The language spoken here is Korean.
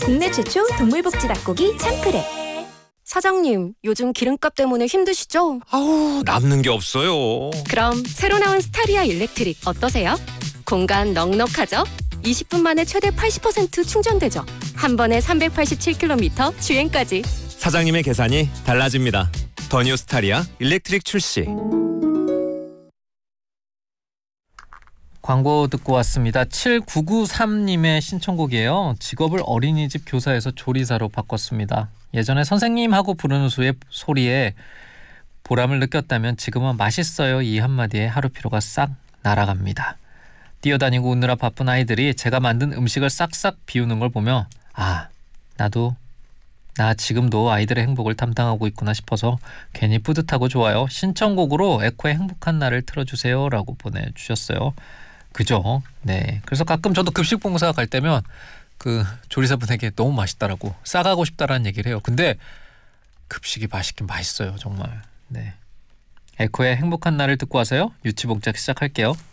국내 최초 동물복지 닭고기 참크랩. 사장님, 요즘 기름값 때문에 힘드시죠? 아우, 남는 게 없어요. 그럼 새로 나온 스타리아 일렉트릭 어떠세요? 공간 넉넉하죠? 20분 만에 최대 80% 충전되죠? 한 번에 387km 주행까지. 사장님의 계산이 달라집니다. 더 뉴 스타리아 일렉트릭 출시. 광고 듣고 왔습니다. 7993님의 신청곡이에요. 직업을 어린이집 교사에서 조리사로 바꿨습니다. 예전에 선생님하고 부르는 소리에 보람을 느꼈다면 지금은 맛있어요 이 한마디에 하루 피로가 싹 날아갑니다. 뛰어다니고 웃느라 바쁜 아이들이 제가 만든 음식을 싹싹 비우는 걸 보며 나 지금도 아이들의 행복을 담당하고 있구나 싶어서 괜히 뿌듯하고 좋아요. 신청곡으로 에코의 행복한 날을 틀어주세요 라고 보내주셨어요. 그죠? 네. 그래서 가끔 저도 급식봉사 갈 때면 그 조리사분에게 너무 맛있다라고 싸가고 싶다라는 얘기를 해요. 근데 급식이 맛있긴 맛있어요 정말. 네. 에코의 행복한 날을 듣고 와서요. 유치봉작 시작할게요.